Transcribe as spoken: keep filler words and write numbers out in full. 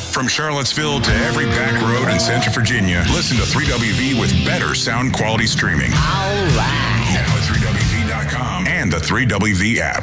From Charlottesville to every back road in Central Virginia, listen to three W V with better sound quality streaming. All right. Now at three W V dot com and the three W V app.